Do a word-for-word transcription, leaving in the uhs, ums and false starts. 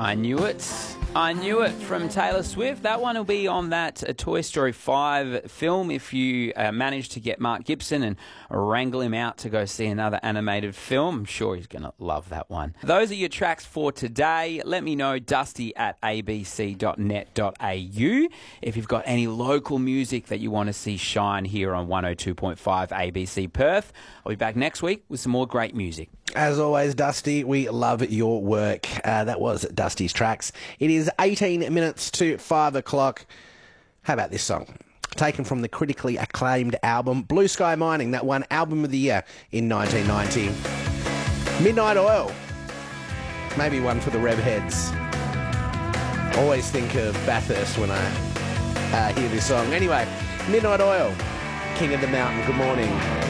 I knew it. I knew it from Taylor Swift. That one will be on that uh, Toy Story five film if you uh, manage to get Mark Gibson and wrangle him out to go see another animated film. I'm sure he's going to love that one. Those are your tracks for today. Let me know, dusty at a b c dot net dot a u, if you've got any local music that you want to see shine here on one oh two point five A B C Perth. I'll be back next week with some more great music. As always, Dusty, we love your work. Uh, that was Dusty's Tracks. It is eighteen minutes to five o'clock. How about this song? Taken from the critically acclaimed album Blue Sky Mining, that won Album of the Year in nineteen ninety. Midnight Oil. Maybe one for the Rev heads. Always think of Bathurst when I uh, hear this song. Anyway, Midnight Oil, King of the Mountain. Good morning.